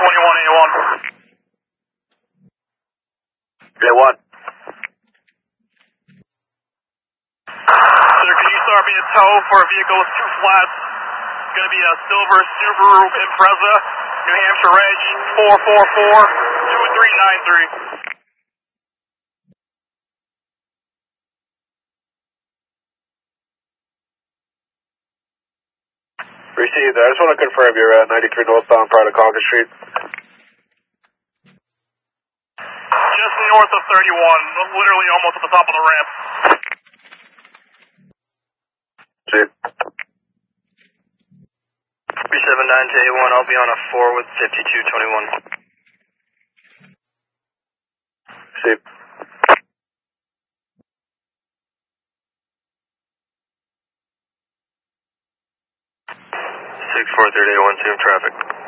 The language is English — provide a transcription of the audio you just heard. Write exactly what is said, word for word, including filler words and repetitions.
twenty-one A one. A one. Sir, can you start me a tow for a vehicle with two flats? It's going to be a silver Subaru Impreza, New Hampshire Reg, four four four, two three nine three. Received. I just want to confirm you're at ninety-three northbound part of Congress Street. Just north of thirty-one, literally almost at the top of the ramp. See. three seven nine to A one, I'll be on a four with fifty-two twenty-one. See. six four thirty A one, same traffic.